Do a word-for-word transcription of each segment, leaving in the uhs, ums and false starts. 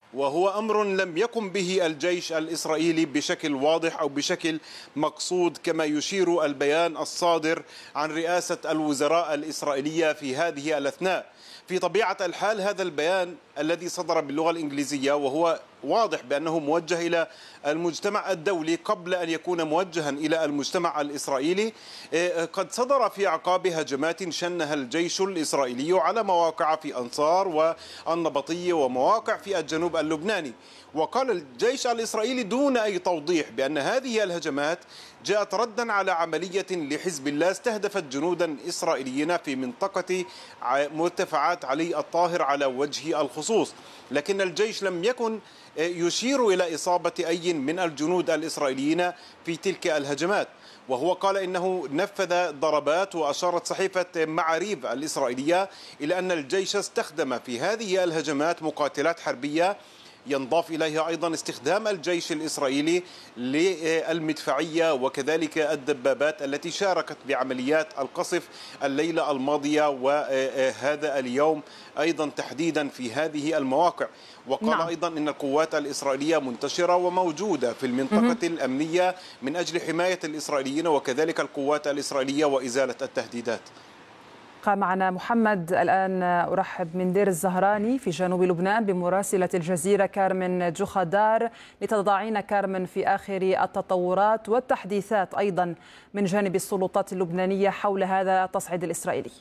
وهو أمر لم يقم به الجيش الإسرائيلي بشكل واضح أو بشكل مقصود كما يشير البيان الصادر عن رئاسة الوزراء الإسرائيلية في هذه الأثناء. في طبيعة الحال هذا البيان الذي صدر باللغة الإنجليزية وهو واضح بأنه موجه إلى المجتمع الدولي قبل أن يكون موجها إلى المجتمع الإسرائيلي، قد صدر في أعقاب هجمات شنها الجيش الإسرائيلي على مواقع في أنصار والنبطية ومواقع في الجنوب اللبناني. وقال الجيش الإسرائيلي دون أي توضيح بأن هذه الهجمات جاءت ردا على عملية لحزب الله استهدفت جنودا إسرائيليين في منطقة مرتفعات علي الطاهر على وجه الخصوص، لكن الجيش لم يكن يشير إلى إصابة أي من الجنود الإسرائيليين في تلك الهجمات. وهو قال إنه نفذ ضربات، وأشارت صحيفة معاريف الإسرائيلية إلى أن الجيش استخدم في هذه الهجمات مقاتلات حربية، ينضاف إليها أيضا استخدام الجيش الإسرائيلي للمدفعية وكذلك الدبابات التي شاركت بعمليات القصف الليلة الماضية وهذا اليوم أيضا تحديدا في هذه المواقع. وقال نعم. أيضا أن القوات الإسرائيلية منتشرة وموجودة في المنطقة الأمنية من أجل حماية الإسرائيليين وكذلك القوات الإسرائيلية وإزالة التهديدات. معنا محمد. الآن أرحب من دير الزهراني في جنوب لبنان بمراسلة الجزيرة كارمن جوخدار لتضعين كارمن في آخر التطورات والتحديثات أيضا من جانب السلطات اللبنانية حول هذا التصعيد الإسرائيلي.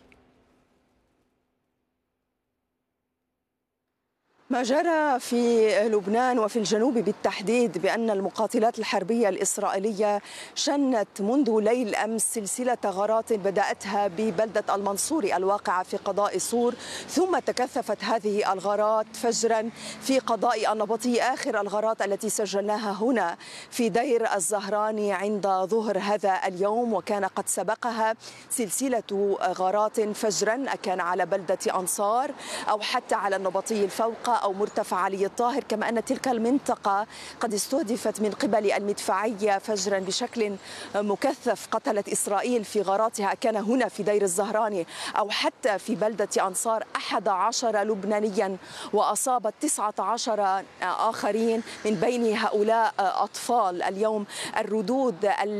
ما جرى في لبنان وفي الجنوب بالتحديد بأن المقاتلات الحربية الإسرائيلية شنت منذ ليل أمس سلسلة غارات بدأتها ببلدة المنصوري الواقعة في قضاء صور، ثم تكثفت هذه الغارات فجرا في قضاء النبطي. آخر الغارات التي سجلناها هنا في دير الزهراني عند ظهر هذا اليوم، وكان قد سبقها سلسلة غارات فجرا كان على بلدة أنصار أو حتى على النبطي الفوق أو مرتفع علي الطاهر، كما أن تلك المنطقة قد استهدفت من قبل المدفعية فجرا بشكل مكثف. قتلت إسرائيل في غاراتها كان هنا في دير الزهراني أو حتى في بلدة أنصار أحد عشر لبنانيا، وأصابت تسعة عشر آخرين من بين هؤلاء أطفال. اليوم الردود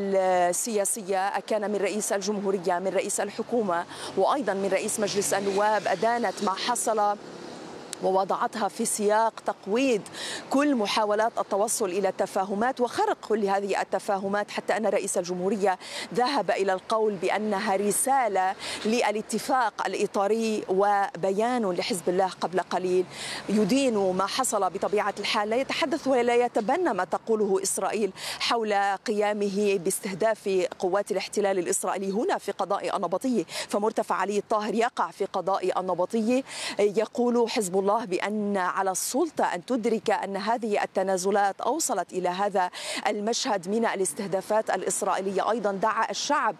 السياسية كان من رئيس الجمهورية، من رئيس الحكومة، وأيضا من رئيس مجلس النواب أدانت ما حصل ووضعتها في سياق تقويض كل محاولات التوصل إلى تفاهمات وخرق كل هذه التفاهمات، حتى أن رئيس الجمهورية ذهب إلى القول بأنها رسالة للاتفاق الإطاري وبيان لحزب الله قبل قليل يدين ما حصل. بطبيعة الحال لا يتحدث ولا يتبنى ما تقوله إسرائيل حول قيامه باستهداف قوات الاحتلال الإسرائيلي هنا في قضاء النبطي، فمرتفع علي الطاهر يقع في قضاء النبطي. يقول حزب الله بأن على السلطة أن تدرك أن هذه التنازلات أوصلت إلى هذا المشهد من الاستهدافات الإسرائيلية. أيضا دعا الشعب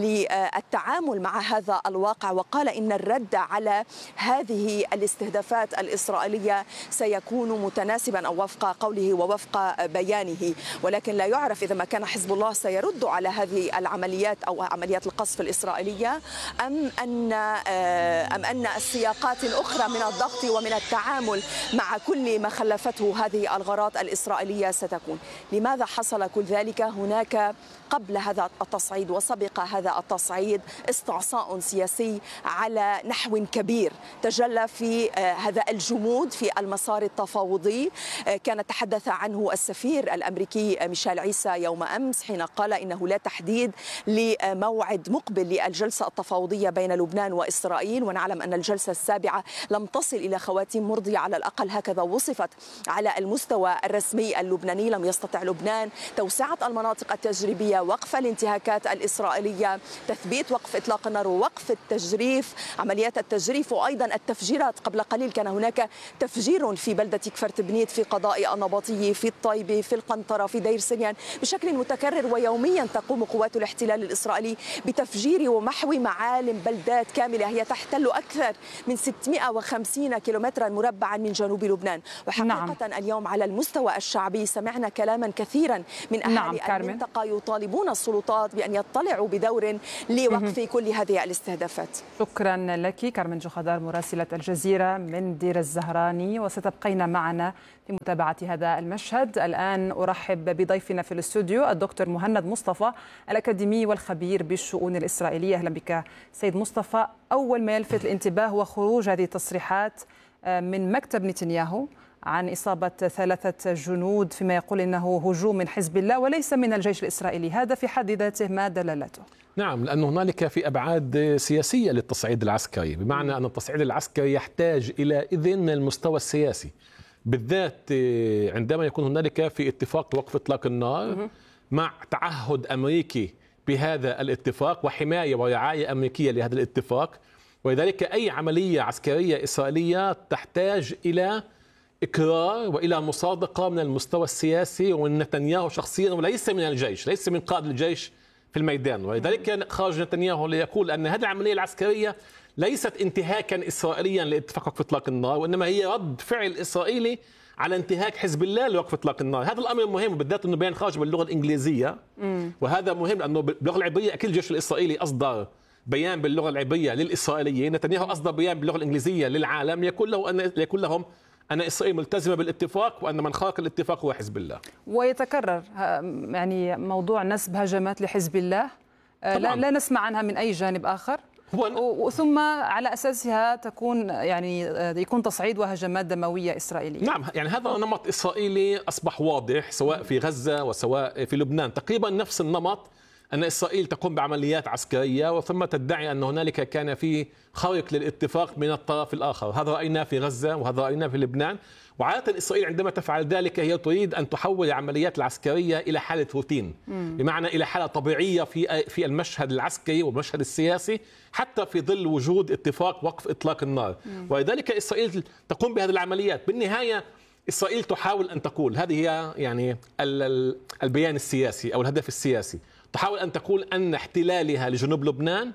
للتعامل مع هذا الواقع، وقال إن الرد على هذه الاستهدافات الإسرائيلية سيكون متناسبا أو وفق قوله ووفق بيانه، ولكن لا يعرف إذا ما كان حزب الله سيرد على هذه العمليات أو عمليات القصف الإسرائيلية أم أن أم أن السياقات الأخرى من الضغط ومن التعامل مع كل ما خلفته هذه الغارات الإسرائيلية ستكون. لماذا حصل كل ذلك؟ هناك قبل هذا التصعيد وسبق هذا التصعيد استعصاء سياسي على نحو كبير تجلى في هذا الجمود في المسار التفاوضي. كان تحدث عنه السفير الأمريكي ميشيل عيسى يوم أمس حين قال إنه لا تحديد لموعد مقبل للجلسة التفاوضية بين لبنان وإسرائيل، ونعلم أن الجلسة السابعة لم تصل إلى خواتيم مرضية، على الأقل هكذا وصفت على المستوى الرسمي اللبناني. لم يستطع لبنان توسعة المناطق التجريبية، وقف الانتهاكات الإسرائيلية، تثبيت وقف إطلاق النار، ووقف التجريف، عمليات التجريف، وأيضا التفجيرات. قبل قليل كان هناك تفجير في بلدة كفرت بنيت في قضاء النبطي، في الطيبة، في القنطرة، في دير سريان، بشكل متكرر ويوميا تقوم قوات الاحتلال الإسرائيلي بتفجير ومحو معالم بلدات كاملة هي تحتل أكثر من ستمائة وخمسين كيلومتر كيلومترا مربعا من جنوب لبنان. وحقيقة نعم. اليوم على المستوى الشعبي سمعنا كلاما كثيرا من أهالي نعم المنطقة يطالبون السلطات بأن يطلعوا بدور لوقف مه. كل هذه الاستهدافات. شكرا لك كارمن جوخدار مراسلة الجزيرة من دير الزهراني، وستبقين معنا في متابعة هذا المشهد. الآن أرحب بضيفنا في الاستوديو الدكتور مهند مصطفى الأكاديمي والخبير بالشؤون الإسرائيلية. أهلا بك سيد مصطفى. أول ما يلفت الانتباه هو خروج هذه التصريحات من مكتب نتنياهو عن إصابة ثلاثة جنود فيما يقول إنه هجوم من حزب الله وليس من الجيش الإسرائيلي. هذا في حد ذاته ما دلالته؟ نعم، لأن هنالك في أبعاد سياسية للتصعيد العسكري، بمعنى أن التصعيد العسكري يحتاج إلى إذن من المستوى السياسي، بالذات عندما يكون هنالك في اتفاق وقف إطلاق النار مع تعهد أمريكي بهذا الاتفاق وحماية ورعاية أمريكية لهذا الاتفاق. ولذلك أي عملية عسكرية إسرائيلية تحتاج إلى إقرار وإلى مصادقة من المستوى السياسي ومن نتنياهو شخصيا، وليس من الجيش، ليس من قائد الجيش في الميدان. ولذلك خرج نتنياهو ليقول أن هذه العملية العسكرية ليست انتهاكا إسرائيليا لاتفاق وقف إطلاق النار، وإنما هي رد فعل إسرائيلي على انتهاك حزب الله لوقف إطلاق النار. هذا الأمر مهم، بالذات أنه بيان خارج باللغة الإنجليزية، وهذا مهم لأنه باللغة العبرية أكيد الجيش الإسرائيلي أصدر بيان باللغة العبرية للإسرائيليين، نتنياهو أصدر بيان باللغة الإنجليزية للعالم يقول له أن يقول لهم أن إسرائيل ملتزمة بالاتفاق وأن من خارق الاتفاق هو حزب الله. ويتكرر يعني موضوع نسب هجمات لحزب الله لا, لا نسمع عنها من أي جانب آخر، ثم على أساسها تكون يعني يكون تصعيد وهجمات دموية إسرائيلية. نعم، يعني هذا نمط إسرائيلي أصبح واضح سواء في غزة وسواء في لبنان، تقريبا نفس النمط، أن إسرائيل تقوم بعمليات عسكرية وثم تدعي أن هنالك كان في خرق للاتفاق من الطرف الآخر. هذا رأينا في غزة وهذا رأينا في لبنان. وعادة إسرائيل عندما تفعل ذلك هي تريد أن تحول العمليات العسكرية إلى حالة روتين، بمعنى إلى حالة طبيعية في في المشهد العسكري والمشهد السياسي، حتى في ظل وجود اتفاق وقف إطلاق النار. ولذلك إسرائيل تقوم بهذه العمليات. بالنهاية إسرائيل تحاول أن تقول، هذه هي يعني البيان السياسي أو الهدف السياسي، تحاول أن تقول أن احتلالها لجنوب لبنان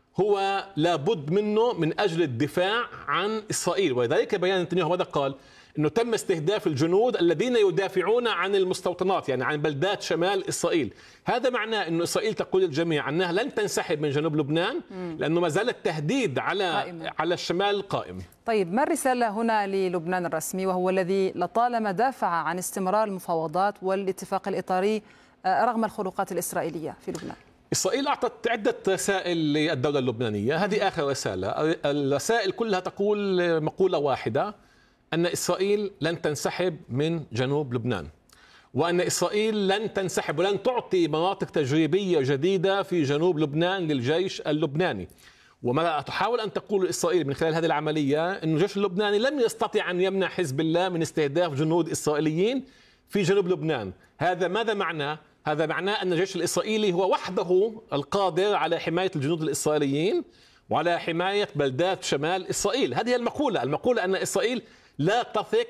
هو لابد منه من أجل الدفاع عن إسرائيل. ولذلك بيان نتنياهو ماذا قال؟ أنه تم استهداف الجنود الذين يدافعون عن المستوطنات، يعني عن بلدات شمال إسرائيل. هذا معناه أن إسرائيل تقول للجميع أنها لن تنسحب من جنوب لبنان لأنه ما زال التهديد على قائمة. على الشمال قائم. طيب، ما الرسالة هنا للبنان الرسمي وهو الذي لطالما دافع عن استمرار المفاوضات والاتفاق الإطاري رغم الخروقات الإسرائيلية في لبنان؟ إسرائيل أعطت عدة رسائل للدولة اللبنانية، هذه آخر رسالة. الرسائل كلها تقول مقولة واحدة، أن إسرائيل لن تنسحب من جنوب لبنان، وأن إسرائيل لن تنسحب ولن تعطي مناطق تجريبية جديدة في جنوب لبنان للجيش اللبناني. وما تحاول أن تقول إسرائيل من خلال هذه العملية أن الجيش اللبناني لم يستطع أن يمنع حزب الله من استهداف جنود إسرائيليين في جنوب لبنان. هذا ماذا معناه؟ هذا معناه أن الجيش الإسرائيلي هو وحده القادر على حماية الجنود الإسرائيليين وعلى حماية بلدات شمال إسرائيل. هذه المقولة المقولة أن إسرائيل لا تثق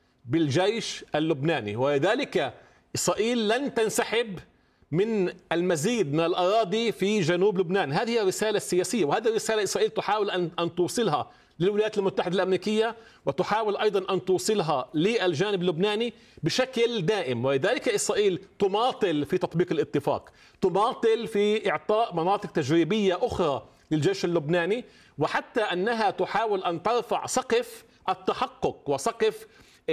بالجيش اللبناني، ولذلك إسرائيل لن تنسحب من المزيد من الأراضي في جنوب لبنان. هذه الرسالة السياسية، وهذه الرسالة إسرائيل تحاول أن أن توصلها للولايات المتحدة الأمريكية، وتحاول أيضا أن توصلها للجانب اللبناني بشكل دائم. ولذلك إسرائيل تماطل في تطبيق الاتفاق، تماطل في إعطاء مناطق تجريبية أخرى للجيش اللبناني، وحتى أنها تحاول أن ترفع سقف التحقق وسقف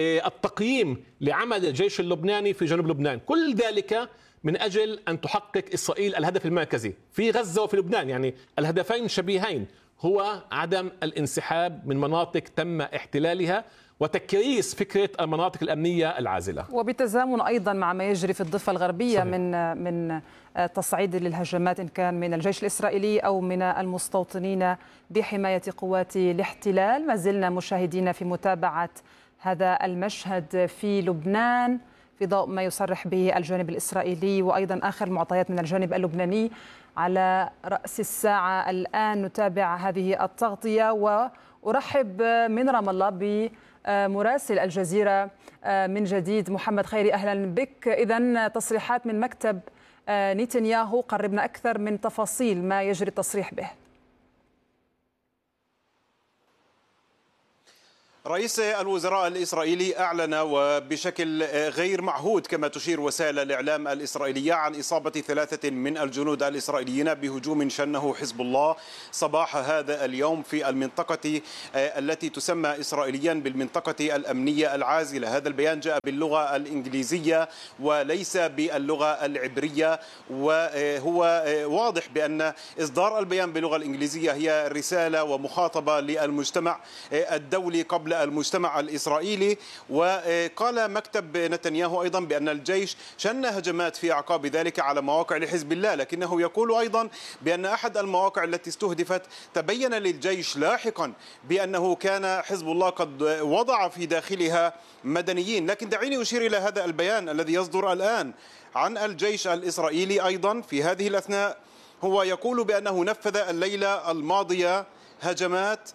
التقييم لعمل الجيش اللبناني في جنوب لبنان. كل ذلك من أجل أن تحقق إسرائيل الهدف المركزي في غزة وفي لبنان، يعني الهدفين شبيهين، هو عدم الانسحاب من مناطق تم احتلالها وتكريس فكرة المناطق الأمنية العازلة، وبالتزامن أيضا مع ما يجري في الضفة الغربية صحيح. من من تصعيد للهجمات إن كان من الجيش الإسرائيلي أو من المستوطنين بحماية قوات الاحتلال. ما زلنا مشاهدين في متابعة هذا المشهد في لبنان في ضوء ما يصرح به الجانب الإسرائيلي وأيضا آخر المعطيات من الجانب اللبناني. على رأس الساعة الآن نتابع هذه التغطية، وأرحب من رام الله بمراسل الجزيرة من جديد محمد خيري. أهلا بك. إذن تصريحات من مكتب نتنياهو، قربنا أكثر من تفاصيل ما يجري التصريح به. رئيس الوزراء الإسرائيلي أعلن وبشكل غير معهود كما تشير وسائل الإعلام الإسرائيلية عن إصابة ثلاثة من الجنود الإسرائيليين بهجوم شنه حزب الله صباح هذا اليوم في المنطقة التي تسمى إسرائيليا بالمنطقة الأمنية العازلة. هذا البيان جاء باللغة الإنجليزية وليس باللغة العبرية، وهو واضح بأن إصدار البيان باللغة الإنجليزية هي رسالة ومخاطبة للمجتمع الدولي قبل المجتمع الإسرائيلي. وقال مكتب نتنياهو أيضا بأن الجيش شن هجمات في أعقاب ذلك على مواقع لحزب الله، لكنه يقول أيضا بأن أحد المواقع التي استهدفت تبين للجيش لاحقا بأنه كان حزب الله قد وضع في داخلها مدنيين. لكن دعيني أشير إلى هذا البيان الذي يصدر الآن عن الجيش الإسرائيلي أيضا في هذه الأثناء. هو يقول بأنه نفذ الليلة الماضية هجمات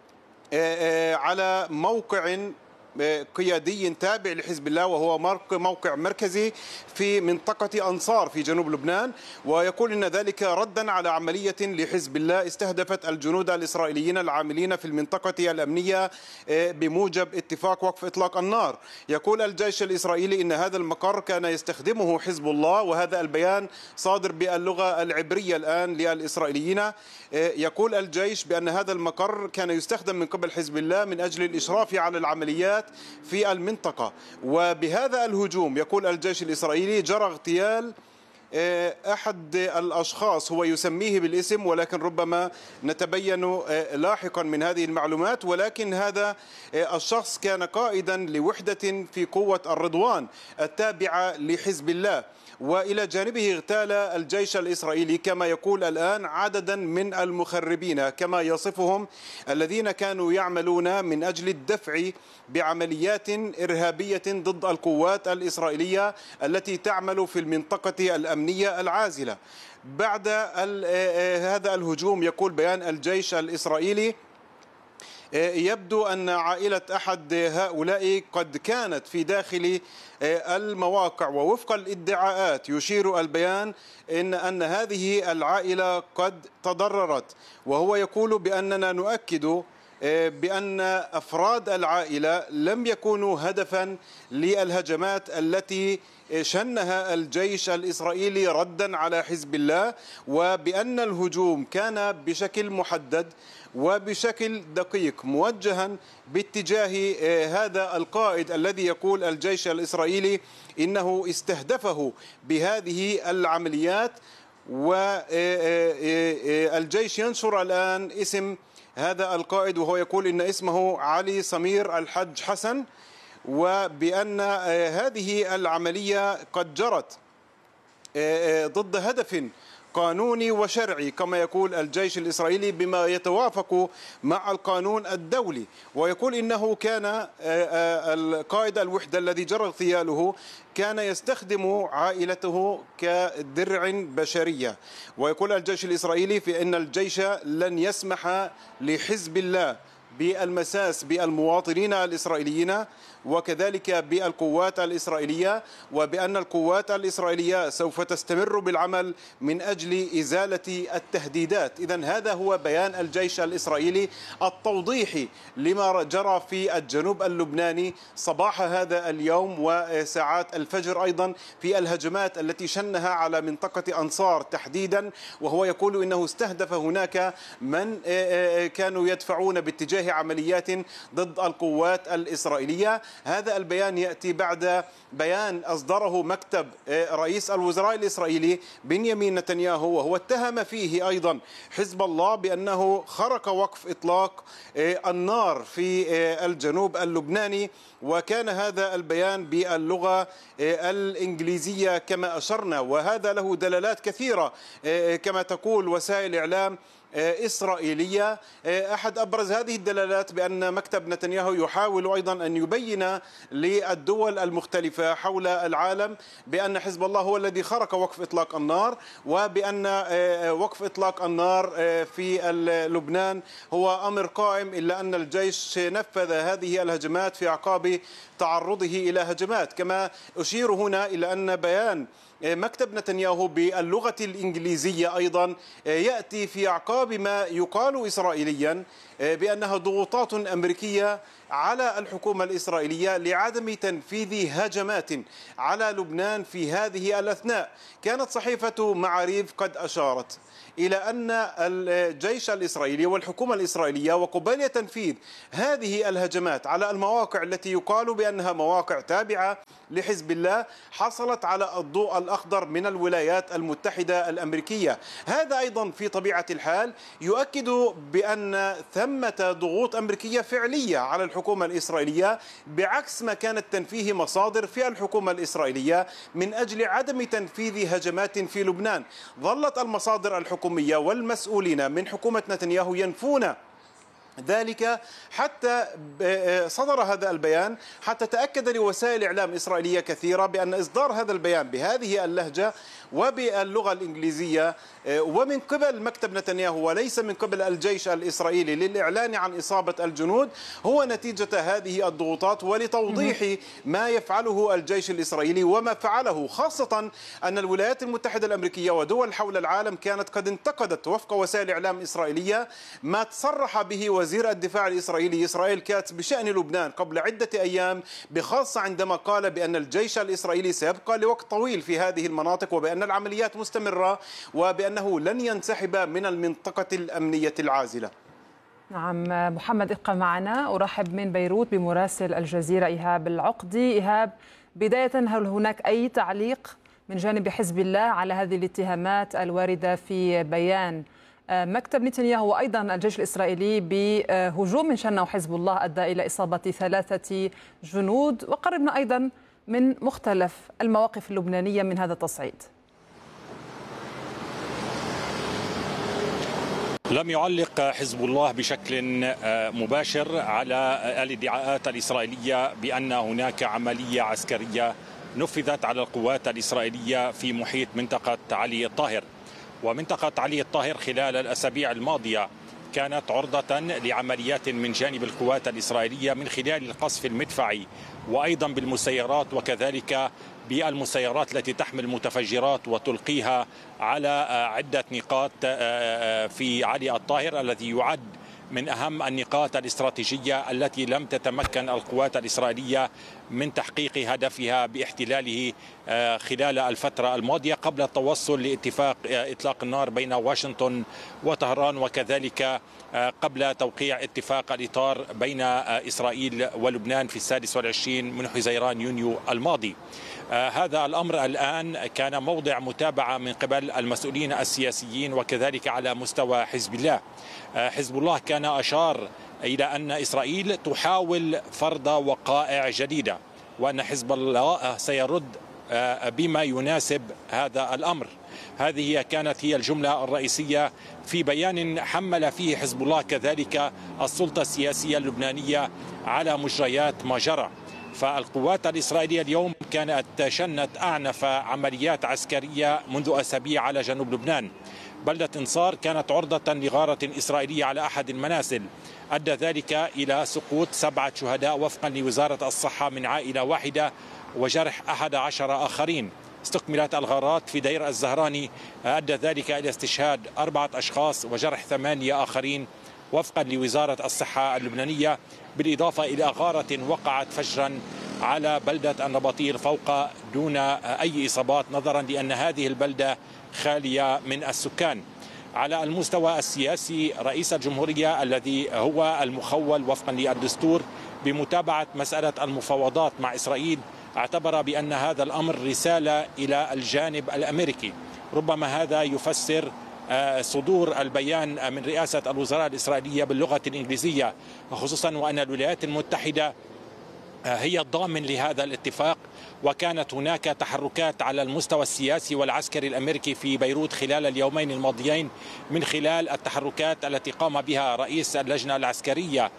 على موقع قيادي تابع لحزب الله، وهو موقع مركزي في منطقة أنصار في جنوب لبنان، ويقول إن ذلك ردا على عملية لحزب الله استهدفت الجنود الإسرائيليين العاملين في المنطقة الأمنية بموجب اتفاق وقف إطلاق النار. يقول الجيش الإسرائيلي إن هذا المقر كان يستخدمه حزب الله، وهذا البيان صادر باللغة العبرية الآن للإسرائيليين. يقول الجيش بأن هذا المقر كان يستخدم من قبل حزب الله من أجل الإشراف على العمليات في المنطقة. وبهذا الهجوم يقول الجيش الإسرائيلي جرى اغتيال أحد الأشخاص، هو يسميه بالاسم ولكن ربما نتبين لاحقا من هذه المعلومات، ولكن هذا الشخص كان قائدا لوحدة في قوة الرضوان التابعة لحزب الله. وإلى جانبه اغتال الجيش الإسرائيلي كما يقول الآن عددا من المخربين كما يصفهم، الذين كانوا يعملون من أجل الدفع بعمليات إرهابية ضد القوات الإسرائيلية التي تعمل في المنطقة الأمنية العازلة. بعد هذا الهجوم يقول بيان الجيش الإسرائيلي يبدو أن عائلة أحد هؤلاء قد كانت في داخل المواقع، ووفق الادعاءات يشير البيان إن أن هذه العائلة قد تضررت. وهو يقول بأننا نؤكد بأن أفراد العائلة لم يكونوا هدفا للهجمات التي شنها الجيش الإسرائيلي ردا على حزب الله، وبأن الهجوم كان بشكل محدد وبشكل دقيق موجها باتجاه هذا القائد الذي يقول الجيش الإسرائيلي إنه استهدفه بهذه العمليات. والجيش ينشر الآن اسم هذا القائد، وهو يقول إن اسمه علي سمير الحج حسن، وبأن هذه العملية قد جرت ضد هدف قانوني وشرعي كما يقول الجيش الإسرائيلي بما يتوافق مع القانون الدولي. ويقول إنه كان القائد الوحدة الذي جرى اغتياله كان يستخدم عائلته كدرع بشرية. ويقول الجيش الإسرائيلي في أن الجيش لن يسمح لحزب الله بالمساس بالمواطنين الإسرائيليين وكذلك بالقوات الإسرائيلية، وبأن القوات الإسرائيلية سوف تستمر بالعمل من أجل إزالة التهديدات. إذن هذا هو بيان الجيش الإسرائيلي التوضيحي لما جرى في الجنوب اللبناني صباح هذا اليوم وساعات الفجر أيضا في الهجمات التي شنها على منطقة أنصار تحديدا. وهو يقول إنه استهدف هناك من كانوا يدفعون باتجاه عمليات ضد القوات الإسرائيلية. هذا البيان يأتي بعد بيان أصدره مكتب رئيس الوزراء الإسرائيلي بنيامين نتنياهو، وهو اتهم فيه أيضا حزب الله بأنه خرق وقف إطلاق النار في الجنوب اللبناني. وكان هذا البيان باللغة الإنجليزية كما أشرنا، وهذا له دلالات كثيرة كما تقول وسائل إعلام إسرائيلية. أحد أبرز هذه الدلالات بأن مكتب نتنياهو يحاول أيضا أن يبين للدول المختلفة حول العالم بأن حزب الله هو الذي خرق وقف إطلاق النار، وبأن وقف إطلاق النار في لبنان هو أمر قائم، إلا أن الجيش نفذ هذه الهجمات في أعقاب تعرضه إلى هجمات. كما أشير هنا إلى أن بيان مكتب نتنياهو باللغة الإنجليزية أيضا يأتي في أعقاب ما يقال إسرائيليا بأنها ضغوطات أمريكية على الحكومة الإسرائيلية لعدم تنفيذ هجمات على لبنان في هذه الأثناء. كانت صحيفة معاريف قد أشارت إلى أن الجيش الإسرائيلي والحكومة الإسرائيلية وقبيل تنفيذ هذه الهجمات على المواقع التي يقال بأنها مواقع تابعة لحزب الله حصلت على الضوء الأخضر من الولايات المتحدة الأمريكية. هذا أيضا في طبيعة الحال يؤكد بأن ثمة ضغوط أمريكية فعلية على الحكومة الإسرائيلية بعكس ما كانت تنفيه مصادر في الحكومة الإسرائيلية من أجل عدم تنفيذ هجمات في لبنان. ظلت المصادر الحكومية والمسؤولين من حكومة نتنياهو ينفون ذلك حتى صدر هذا البيان، حتى تأكد لوسائل إعلام إسرائيلية كثيرة بأن إصدار هذا البيان بهذه اللهجة وباللغة الإنجليزية ومن قبل مكتب نتنياهو وليس من قبل الجيش الإسرائيلي للإعلان عن إصابة الجنود هو نتيجة هذه الضغوطات ولتوضيح ما يفعله الجيش الإسرائيلي وما فعله، خاصة أن الولايات المتحدة الأمريكية ودول حول العالم كانت قد انتقدت وفق وسائل إعلام إسرائيلية ما تصرح به وزير الدفاع الإسرائيلي إسرائيل كاتس بشأن لبنان قبل عدة أيام، بخاصة عندما قال بأن الجيش الإسرائيلي سيبقى لوقت طويل في هذه المناطق وبأن العمليات مستمرة وبأنه لن ينسحب من المنطقة الأمنية العازلة. نعم محمد ابقى معنا. أرحب من بيروت بمراسل الجزيرة إيهاب العقدي. إيهاب، بداية هل هناك أي تعليق من جانب حزب الله على هذه الاتهامات الواردة في بيان مكتب نتنياهو وأيضا الجيش الإسرائيلي بهجوم شنه حزب الله أدى إلى إصابة ثلاثة جنود؟ وقربنا أيضا من مختلف المواقف اللبنانية من هذا التصعيد. لم يعلق حزب الله بشكل مباشر على الادعاءات الإسرائيلية بأن هناك عملية عسكرية نفذت على القوات الإسرائيلية في محيط منطقة علي الطاهر. ومنطقة علي الطاهر خلال الأسابيع الماضية كانت عرضة لعمليات من جانب القوات الإسرائيلية من خلال القصف المدفعي وأيضا بالمسيرات وكذلك بالمسيرات التي تحمل متفجرات وتلقيها على عدة نقاط في علي الطاهر الذي يعد من أهم النقاط الاستراتيجية التي لم تتمكن القوات الإسرائيلية من تحقيق هدفها باحتلاله خلال الفترة الماضية قبل التوصل لاتفاق إطلاق النار بين واشنطن وطهران وكذلك قبل توقيع اتفاق الإطار بين إسرائيل ولبنان في السادس والعشرين من حزيران يونيو الماضي. هذا الأمر الآن كان موضع متابعة من قبل المسؤولين السياسيين وكذلك على مستوى حزب الله. حزب الله كان أشار إلى أن إسرائيل تحاول فرض وقائع جديدة وأن حزب الله سيرد بما يناسب هذا الأمر. هذه كانت هي الجملة الرئيسية في بيان حمل فيه حزب الله كذلك السلطة السياسية اللبنانية على مجريات ما جرى. فالقوات الإسرائيلية اليوم كانت شنت أعنف عمليات عسكرية منذ أسابيع على جنوب لبنان. بلدة انصار كانت عرضة لغارة إسرائيلية على أحد المنازل أدى ذلك إلى سقوط سبعة شهداء وفقا لوزارة الصحة من عائلة واحدة وجرح أحد عشر آخرين. استكملت الغارات في دير الزهراني أدى ذلك إلى استشهاد أربعة أشخاص وجرح ثمانية آخرين وفقا لوزارة الصحة اللبنانية، بالإضافة إلى غارة وقعت فجرا على بلدة النباطير فوق دون أي إصابات نظرا لأن هذه البلدة خالية من السكان. على المستوى السياسي رئيس الجمهورية الذي هو المخول وفقا للدستور بمتابعة مسألة المفاوضات مع إسرائيل اعتبر بأن هذا الأمر رسالة إلى الجانب الأمريكي. ربما هذا يفسر صدور البيان من رئاسة الوزراء الإسرائيلية باللغة الإنجليزية، خصوصا وأن الولايات المتحدة هي الضامن لهذا الاتفاق، وكانت هناك تحركات على المستوى السياسي والعسكري الأمريكي في بيروت خلال اليومين الماضيين من خلال التحركات التي قام بها رئيس اللجنة العسكرية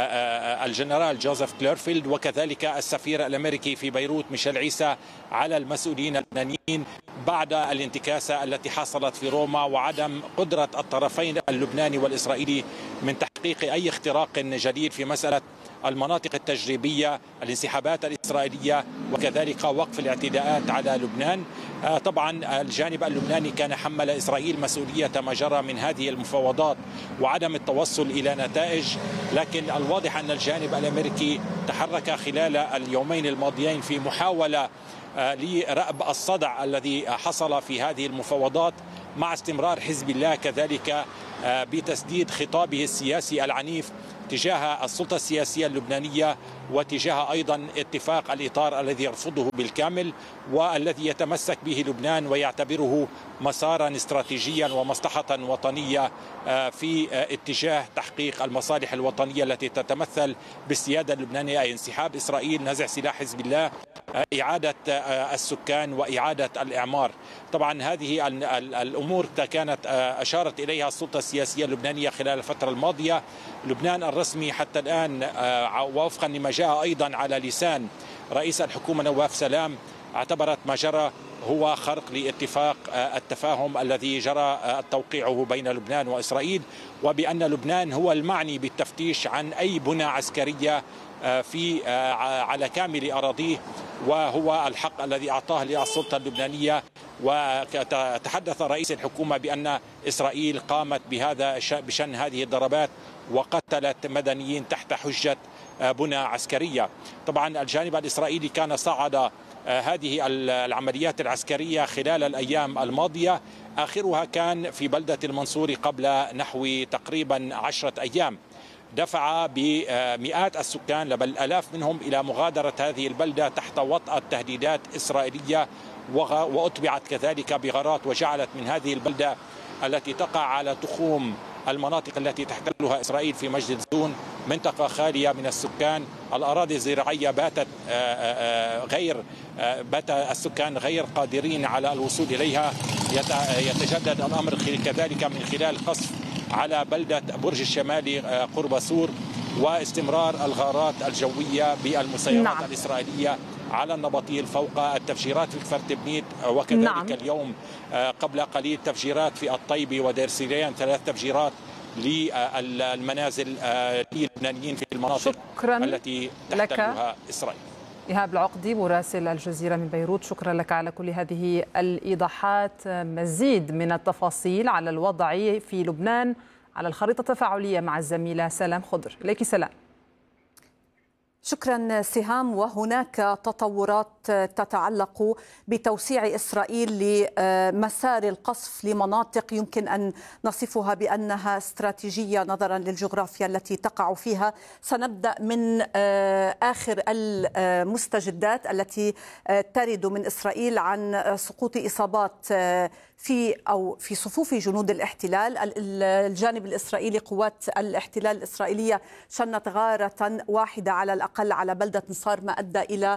الجنرال جوزيف كليرفيلد وكذلك السفير الأمريكي في بيروت ميشيل عيسى على المسؤولين اللبنانيين بعد الانتكاسة التي حصلت في روما وعدم قدرة الطرفين اللبناني والإسرائيلي من تحقيق أي اختراق جديد في مسألة المناطق التجريبية، الانسحابات الإسرائيلية، وكذلك وقف الاعتداءات على لبنان. طبعا الجانب اللبناني كان حمل إسرائيل مسؤولية ما جرى من هذه المفاوضات وعدم التوصل إلى نتائج، لكن الواضح أن الجانب الأمريكي تحرك خلال اليومين الماضيين في محاولة لرأب الصدع الذي حصل في هذه المفاوضات، مع استمرار حزب الله كذلك بتسديد خطابه السياسي العنيف تجاه السلطة السياسية اللبنانية وتجاه أيضا اتفاق الإطار الذي يرفضه بالكامل والذي يتمسك به لبنان ويعتبره مسارا استراتيجيا ومصلحة وطنية في اتجاه تحقيق المصالح الوطنية التي تتمثل بالسيادة اللبنانية، أي انسحاب إسرائيل، نزع سلاح حزب الله، إعادة السكان وإعادة الإعمار. طبعا هذه الأمور كانت أشارت إليها السلطة السياسية اللبنانية خلال الفترة الماضية. لبنان الرسمي حتى الآن وفقا لما جاء أيضا على لسان رئيس الحكومة نواف سلام اعتبرت ما جرى هو خرق لاتفاق التفاهم الذي جرى توقيعه بين لبنان وإسرائيل، وبأن لبنان هو المعني بالتفتيش عن أي بنى عسكرية في على كامل أراضيه، وهو الحق الذي أعطاه للسلطة اللبنانية. وتحدث رئيس الحكومة بأن إسرائيل قامت بهذا بشن هذه الضربات وقتلت مدنيين تحت حجة بنى عسكرية. طبعا الجانب الإسرائيلي كان صعد هذه العمليات العسكرية خلال الأيام الماضية، آخرها كان في بلدة المنصورة قبل نحو تقريبا عشرة أيام، دفع بمئات السكان بل آلاف منهم إلى مغادرة هذه البلدة تحت وطأة تهديدات إسرائيلية، وأتبعت كذلك بغارات، وجعلت من هذه البلدة التي تقع على تخوم المناطق التي تحتلها إسرائيل في مجد الزون منطقة خالية من السكان. الأراضي الزراعية باتت غير بات السكان غير قادرين على الوصول إليها. يتجدد الأمر كذلك من خلال قصف على بلدة برج الشمالي قرب سور، واستمرار الغارات الجوية بالمسيرات نعم. الإسرائيلية على النبطيل فوق التفجيرات في كفر تبنيت، وكذلك نعم. اليوم قبل قليل تفجيرات في الطيبة ودير سيريان، ثلاث تفجيرات للمنازل اللبنانيين في المناطق شكرا التي تحتلها إسرائيل. إيهاب العقدي مراسل الجزيرة من بيروت، شكرا لك على كل هذه الإيضاحات. مزيد من التفاصيل على الوضع في لبنان على الخريطة التفاعلية مع الزميلة سلام خضر. إليك سلام. شكرا سهام. وهناك تطورات تتعلق بتوسيع إسرائيل لمسار القصف لمناطق يمكن أن نصفها بأنها استراتيجية نظرا للجغرافيا التي تقع فيها. سنبدأ من آخر المستجدات التي ترد من إسرائيل عن سقوط إصابات في أو في صفوف جنود الاحتلال. الجانب الإسرائيلي قوات الاحتلال الإسرائيلية شنت غارة واحدة على الأقل على بلدة نصار، ما أدى إلى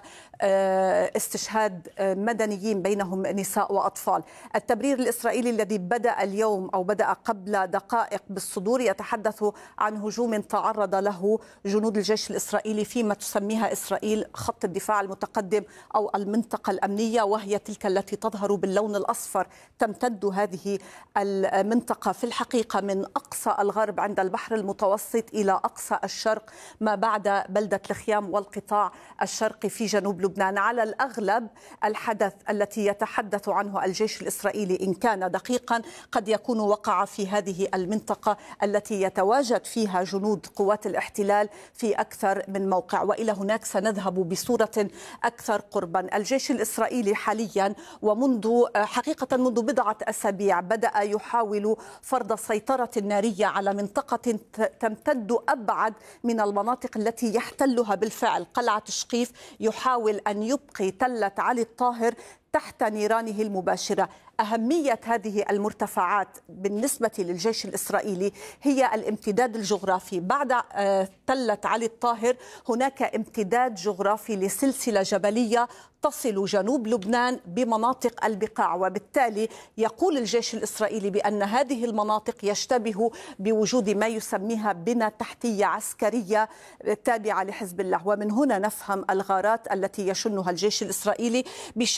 استشهاد مدنيين بينهم نساء وأطفال. التبرير الإسرائيلي الذي بدأ اليوم أو بدأ قبل دقائق بالصدور يتحدث عن هجوم تعرض له جنود الجيش الإسرائيلي فيما تسميها إسرائيل خط الدفاع المتقدم أو المنطقة الأمنية، وهي تلك التي تظهر باللون الأصفر. تمتد هذه المنطقة في الحقيقة من أقصى الغرب عند البحر المتوسط إلى أقصى الشرق ما بعد بلدة الخيام والقطاع الشرقي في جنوب لبنان. على الأغلب الحدث التي يتحدث عنه الجيش الإسرائيلي إن كان دقيقا قد يكون وقع في هذه المنطقة التي يتواجد فيها جنود قوات الاحتلال في أكثر من موقع، وإلى هناك سنذهب بصورة أكثر قربا. الجيش الإسرائيلي حاليا ومنذ حقيقة منذ بضعة أسابيع بدأ يحاول فرض السيطرة النارية على منطقة تمتد أبعد من المناطق التي يحتلها بالفعل. قلعة شقيف يحاول أن يبقي تلة علي الطاهر تحت نيرانه المباشرة. أهمية هذه المرتفعات بالنسبة للجيش الإسرائيلي هي الامتداد الجغرافي. بعد تلة علي الطاهر هناك امتداد جغرافي لسلسلة جبلية تصل جنوب لبنان بمناطق البقاع، وبالتالي يقول الجيش الإسرائيلي بأن هذه المناطق يشتبه بوجود ما يسميها بنى تحتية عسكرية تابعة لحزب الله. ومن هنا نفهم الغارات التي يشنها الجيش الإسرائيلي بشكل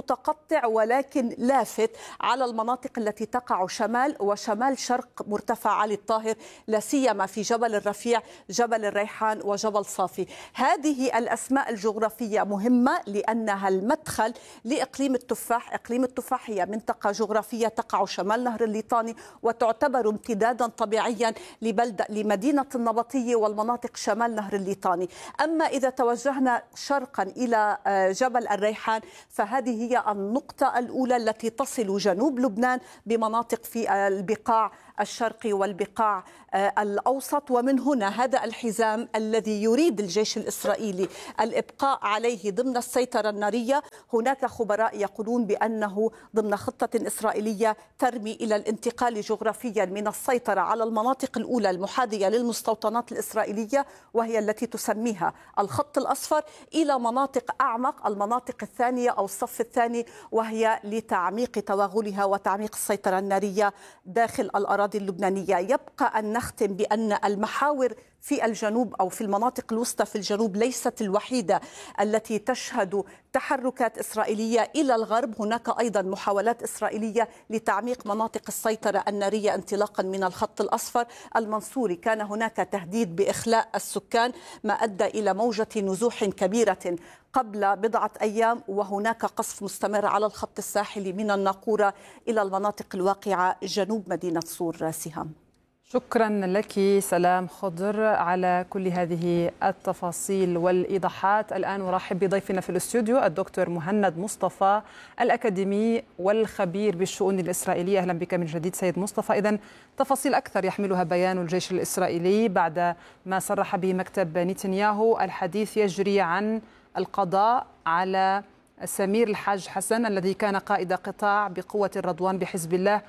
متقطع ولكن لافت على المناطق التي تقع شمال وشمال شرق مرتفع علي الطاهر، لا سيما في جبل الرفيع، جبل الريحان وجبل صافي. هذه الأسماء الجغرافية مهمة لأنها المدخل لإقليم التفاح. إقليم التفاح هي منطقة جغرافية تقع شمال نهر الليطاني وتعتبر امتدادا طبيعيا لبلدة لمدينة النبطية والمناطق شمال نهر الليطاني. أما إذا توجهنا شرقا إلى جبل الريحان فهذه هي النقطة الأولى التي تصل جنوب لبنان بمناطق في البقاع الشرقي والبقاع الأوسط، ومن هنا هذا الحزام الذي يريد الجيش الإسرائيلي الإبقاء عليه ضمن السيطرة النارية. هناك خبراء يقولون بأنه ضمن خطة إسرائيلية ترمي إلى الانتقال جغرافيا من السيطرة على المناطق الأولى المحاذية للمستوطنات الإسرائيلية وهي التي تسميها الخط الأصفر إلى مناطق أعمق، المناطق الثانية أو الصف الثاني، وهي لتعميق توغلها وتعميق السيطرة النارية داخل الأراضي اللبنانية. يبقى أن نختم بأن المحاور في الجنوب أو في المناطق الوسطى في الجنوب ليست الوحيدة التي تشهد تحركات إسرائيلية إلى الغرب. هناك أيضا محاولات إسرائيلية لتعميق مناطق السيطرة النارية انطلاقا من الخط الأصفر المنصوري. كان هناك تهديد بإخلاء السكان ما أدى إلى موجة نزوح كبيرة قبل بضعة أيام، وهناك قصف مستمر على الخط الساحلي من الناقورة إلى المناطق الواقعة جنوب مدينة صور. سهام، شكرا لك سلام خضر على كل هذه التفاصيل والإيضاحات. الآن أرحب بضيفنا في الاستوديو الدكتور مهند مصطفى الأكاديمي والخبير بالشؤون الإسرائيلية. أهلا بك من جديد سيد مصطفى. إذن تفاصيل أكثر يحملها بيان الجيش الإسرائيلي بعد ما صرح به مكتب نتنياهو. الحديث يجري عن القضاء على سمير الحاج حسن الذي كان قائد قطاع بقوة الرضوان بحزب الله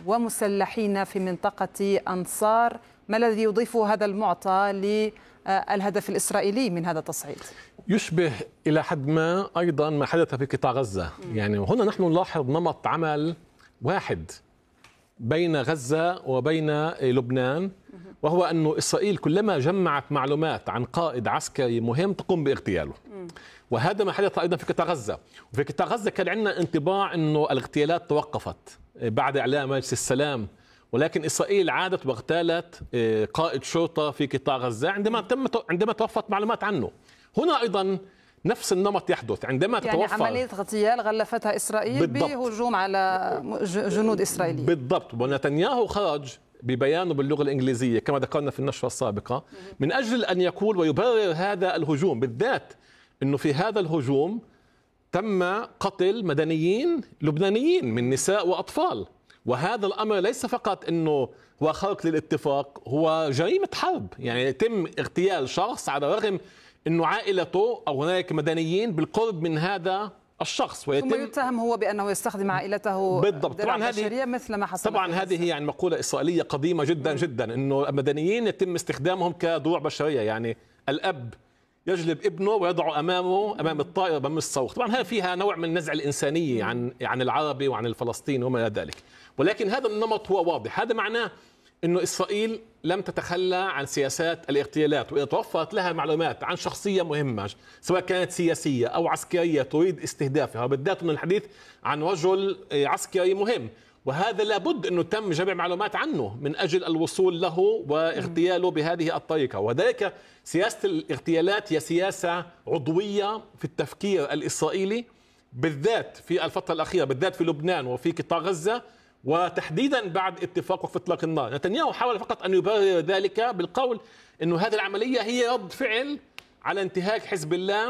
ومسلحين في منطقة أنصار. ما الذي يضيف هذا المعطى للهدف الإسرائيلي من هذا التصعيد؟ يشبه إلى حد ما أيضا ما حدث في قطاع غزة. يعني هنا نحن نلاحظ نمط عمل واحد بين غزة وبين لبنان، وهو أن إسرائيل كلما جمعت معلومات عن قائد عسكري مهم تقوم باغتياله. وهذا ما حدث أيضا في قطاع غزة. وفي قطاع غزة كان عندنا انطباع أنه الاغتيالات توقفت بعد إعلان مجلس السلام، ولكن إسرائيل عادت واغتالت قائد شرطة في قطاع غزة عندما تم عندما توفت معلومات عنه. هنا أيضا نفس النمط يحدث عندما يعني تتوفر عملية اغتيال غلفتها إسرائيل بالضبط. بهجوم على جنود إسرائيليين. بالضبط. ونتنياهو خرج ببيانه باللغة الإنجليزية كما ذكرنا في النشرة السابقة من أجل أن يقول ويبرر هذا الهجوم، بالذات أنه في هذا الهجوم تم قتل مدنيين لبنانيين من نساء وأطفال. وهذا الأمر ليس فقط أنه هو خرق للاتفاق، هو جريمة حرب. يعني يتم اغتيال شخص على الرغم أنه عائلته أو هناك مدنيين بالقرب من هذا الشخص، ويتم ثم يتهم هو بأنه يستخدم عائلته بالضبط. طبعا هذه مثل ما حصل. طبعا هذه يعني مقولة إسرائيلية قديمة جدا م. جدا أنه المدنيين يتم استخدامهم كدروع بشرية. يعني الأب يجلب ابنه ويضعه امامه امام الطائره امام الصوت. طبعا هذا فيها نوع من النزعه الانسانيه عن عن العربي وعن الفلسطيني وما الى ذلك، ولكن هذا النمط هو واضح. هذا معناه انه اسرائيل لم تتخلى عن سياسات الاغتيالات، واذا توفرت لها معلومات عن شخصيه مهمه سواء كانت سياسيه او عسكريه تريد استهدافها، وبالذات انه الحديث عن رجل عسكري مهم، وهذا لابد أنه تم جمع معلومات عنه من أجل الوصول له واغتياله بهذه الطريقة. وذلك سياسة الاغتيالات هي سياسة عضوية في التفكير الإسرائيلي، بالذات في الفترة الأخيرة، بالذات في لبنان وفي قطاع غزة، وتحديدا بعد اتفاق وقف إطلاق النار. نتنياهو حاول فقط أن يبرر ذلك بالقول أنه هذه العملية هي رد فعل على انتهاك حزب الله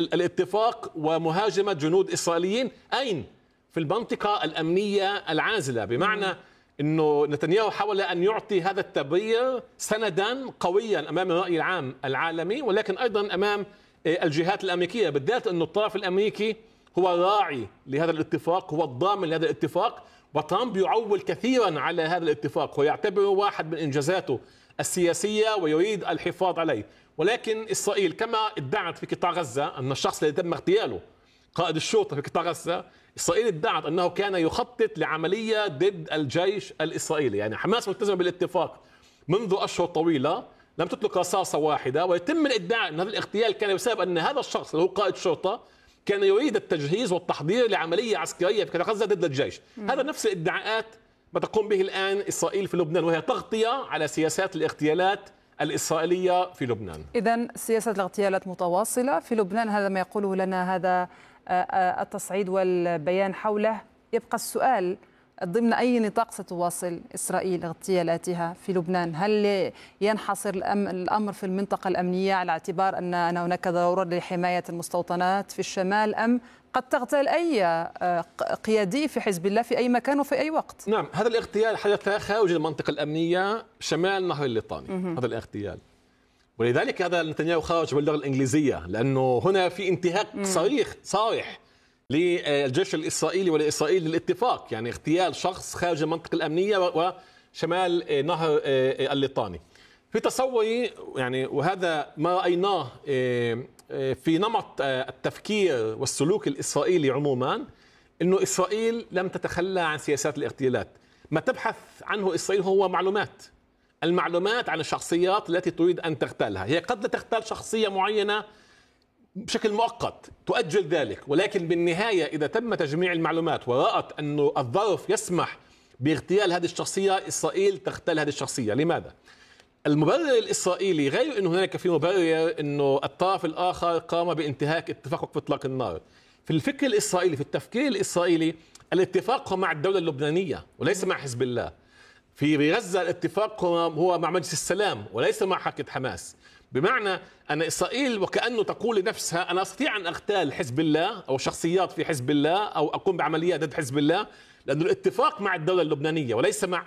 للاتفاق ومهاجمة جنود إسرائيليين أين؟ في المنطقة الأمنية العازلة، بمعنى أنه نتنياهو حاول أن يعطي هذا التبرير سندا قويا أمام الرأي العام العالمي، ولكن أيضا أمام الجهات الأمريكية، بالذات أن الطرف الأمريكي هو الراعي لهذا الاتفاق، هو الضامن لهذا الاتفاق، وترامب يعول كثيرا على هذا الاتفاق ويعتبره واحد من إنجازاته السياسية ويريد الحفاظ عليه. ولكن إسرائيل كما ادعت في قطاع غزة أن الشخص الذي تم اغتياله قائد الشرطة في قطاع غزة، إسرائيل ادعت أنه كان يخطط لعملية ضد الجيش الإسرائيلي. يعني حماس ملتزمة بالاتفاق منذ أشهر طويلة، لم تطلق رصاصة واحدة، ويتم الادعاء أن هذا الاغتيال كان بسبب أن هذا الشخص اللي هو قائد شرطة كان يريد التجهيز والتحضير لعملية عسكرية في غزة ضد الجيش. هذا نفس الادعاءات ما تقوم به الآن إسرائيل في لبنان، وهي تغطية على سياسات الاغتيالات الإسرائيلية في لبنان. إذن سياسة الاغتيالات متواصلة في لبنان، هذا ما يقوله لنا هذا التصعيد والبيان حوله. يبقى السؤال ضمن أي نطاق ستواصل إسرائيل اغتيالاتها في لبنان؟ هل ينحصر الأمر في المنطقة الأمنية على اعتبار أن هناك ضرورة لحماية المستوطنات في الشمال، أم قد تغتال أي قيادي في حزب الله في أي مكان وفي أي وقت؟ نعم، هذا الاغتيال حدث خارج المنطقة الأمنية شمال نهر الليطاني. هذا الاغتيال، ولذلك هذا نتنياهو خرج باللغة الإنجليزية، لأنه هنا في انتهاك صريح صارح للجيش الإسرائيلي ولإسرائيل للاتفاق، يعني اغتيال شخص خارج المنطقة الأمنية وشمال نهر الليطاني. في تصوري يعني، وهذا ما رأيناه في نمط التفكير والسلوك الإسرائيلي عموما، إنه إسرائيل لم تتخلى عن سياسات الاغتيالات. ما تبحث عنه إسرائيل هو معلومات، المعلومات عن الشخصيات التي تريد أن تغتالها. هي قد لا تغتال شخصية معينة بشكل مؤقت، تؤجل ذلك، ولكن بالنهاية إذا تم تجميع المعلومات ورأت أنه الظرف يسمح باغتيال هذه الشخصية، إسرائيل تغتال هذه الشخصية. لماذا؟ المبرر الإسرائيلي غير أنه هناك في مبرر أنه الطرف الآخر قام بانتهاك اتفاق وقف إطلاق النار. في الفكر الإسرائيلي، في التفكير الإسرائيلي، الاتفاق هو مع الدولة اللبنانية وليس مع حزب الله. في غزة الاتفاق هو مع مجلس السلام وليس مع حركة حماس. بمعنى أن إسرائيل وكأنه تقول لنفسها أنا أستطيع أن أغتال حزب الله أو شخصيات في حزب الله أو أقوم بعمليات ضد حزب الله، لأن الاتفاق مع الدولة اللبنانية وليس مع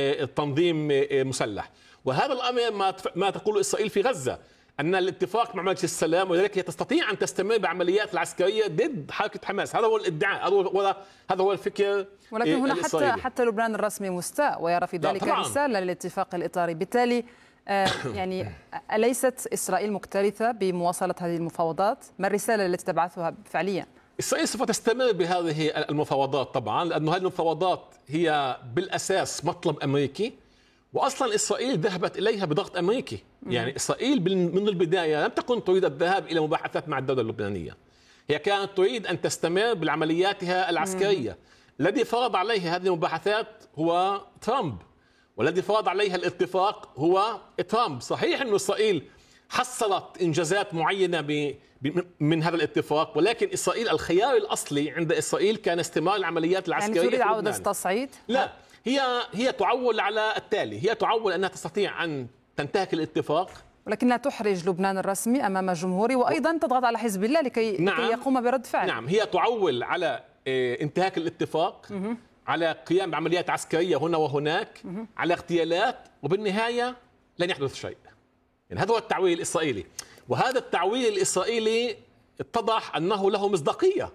تنظيم مسلح. وهذا الأمر ما ما تقول إسرائيل في غزة، أن الاتفاق مع مجلس السلام، ولذلك هي تستطيع أن تستمر بعمليات العسكرية ضد حركة حماس. هذا هو الادعاء، هذا هو الفكر. ولكن هنا حتى حتى لبنان الرسمي مستاء ويرى في ذلك رسالة للاتفاق الإطاري. بالتالي آه يعني أليست إسرائيل مكترثة بمواصلة هذه المفاوضات؟ ما الرسالة التي تبعثها فعليا؟ إسرائيل سوف تستمر بهذه المفاوضات طبعا، لأن هذه المفاوضات هي بالأساس مطلب أمريكي، وأصلا إسرائيل ذهبت إليها بضغط أمريكي. يعني إسرائيل من البداية لم تكن تريد الذهاب إلى مباحثات مع الدولة اللبنانية، هي كانت تريد أن تستمر بعملياتها العسكرية. الذي فرض عليها هذه المباحثات هو ترامب، والذي فرض عليها الاتفاق هو ترامب. صحيح أن إسرائيل حصلت إنجازات معينة ب... ب... من هذا الاتفاق، ولكن إسرائيل الخيار الأصلي عند إسرائيل كان استمرار العمليات العسكرية. يعني تريد عودة التصعيد؟ لا، هي هي تعول على التالي، هي تعول أنها تستطيع أن تنتهك الاتفاق، ولكنها تحرج لبنان الرسمي أمام جمهوري، وأيضا تضغط على حزب الله لكي, نعم. لكي يقوم برد فعل. نعم، هي تعول على انتهاك الاتفاق، م- على قيام بعمليات عسكرية هنا وهناك، م- على اغتيالات، وبالنهاية لن يحدث شيء. يعني هذا هو التعويل الإسرائيلي، وهذا التعويل الإسرائيلي اتضح أنه له مصداقية،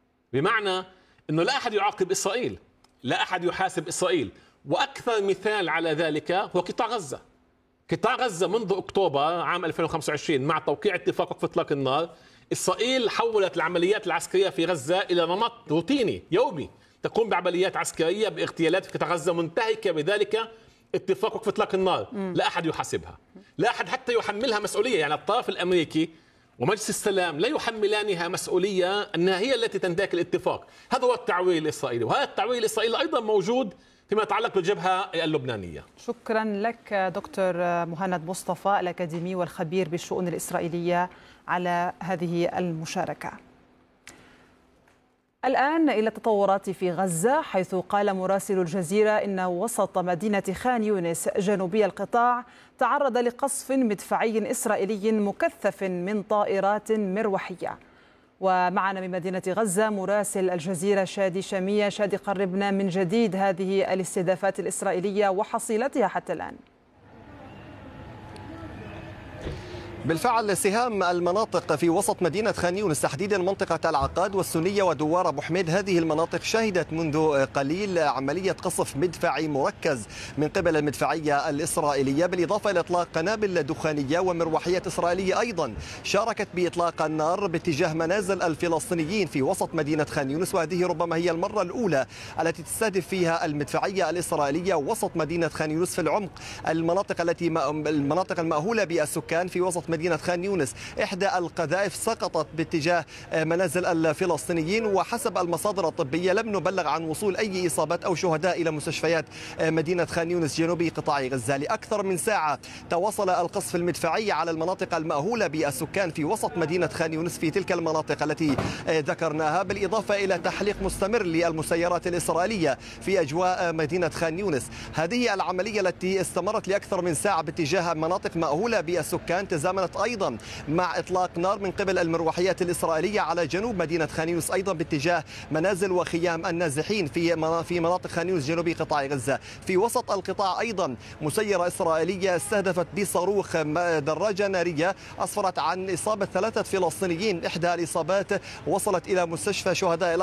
بمعنى أنه لا أحد يعاقب إسرائيل، لا أحد يحاسب إسرائيل. وأكثر مثال على ذلك هو قطاع غزة. قطاع غزة منذ أكتوبر عام ألفين وخمسة وعشرين مع توقيع اتفاق وقف إطلاق النار، إسرائيل حولت العمليات العسكرية في غزة إلى نمط روتيني يومي، تقوم بعمليات عسكرية باغتيالات في قطاع غزة منتهكة بذلك اتفاق وقف إطلاق النار. م. لا أحد يحاسبها، لا أحد حتى يحملها مسؤولية. يعني الطرف الأمريكي ومجلس السلام لا يحملانها مسؤولية أنها هي التي تنتهك الاتفاق. هذا هو التعويل الإسرائيلي، وهذا التعويل الإسرائيلي أيضا موجود فيما يتعلق بالجبهة اللبنانية. شكرا لك دكتور مهند مصطفى الأكاديمي والخبير بالشؤون الإسرائيلية على هذه المشاركة. الآن إلى التطورات في غزة، حيث قال مراسل الجزيرة إن وسط مدينة خان يونس جنوبي القطاع تعرض لقصف مدفعي إسرائيلي مكثف من طائرات مروحية. ومعنا من مدينة غزة مراسل الجزيرة شادي شامية. شادي، قربنا من جديد هذه الاستهدافات الإسرائيلية وحصيلتها حتى الآن. بالفعل سهام المناطق في وسط مدينة خان يونس، تحديدا منطقة العقاد والسنية ودوار أبو حميد، هذه المناطق شهدت منذ قليل عملية قصف مدفعي مركز من قبل المدفعية الإسرائيلية، بالإضافة إلى إطلاق قنابل دخانية ومروحيات إسرائيلية أيضا شاركت بإطلاق النار باتجاه منازل الفلسطينيين في وسط مدينة خان يونس. وهذه ربما هي المرة الأولى التي تستهدف فيها المدفعية الإسرائيلية وسط مدينة خان يونس في العمق، المناطق التي المناطق المأهولة بالسكان في وسط مدينة مدينة خان يونس. إحدى القذائف سقطت باتجاه منازل الفلسطينيين، وحسب المصادر الطبية لم نبلغ عن وصول أي إصابات أو شهداء إلى مستشفيات مدينة خان يونس جنوبي قطاع غزة. لأكثر من ساعة تواصل القصف المدفعي على المناطق المأهولة بالسكان في وسط مدينة خان يونس في تلك المناطق التي ذكرناها، بالإضافة إلى تحليق مستمر للمسيرات الإسرائيلية في أجواء مدينة خان يونس. هذه العملية التي استمرت لأكثر من ساعة باتجاه مناطق مأهولة بالسكان تزامنت أيضا مع إطلاق نار من قبل المروحيات الإسرائيلية على جنوب مدينة خان يونس، أيضا باتجاه منازل وخيام النازحين في في مناطق خان يونس جنوبي قطاع غزة. في وسط القطاع أيضا مسيرة إسرائيلية استهدفت بصاروخ دراجة نارية أسفرت عن إصابة ثلاثة فلسطينيين، إحدى الإصابات وصلت إلى مستشفى شهداء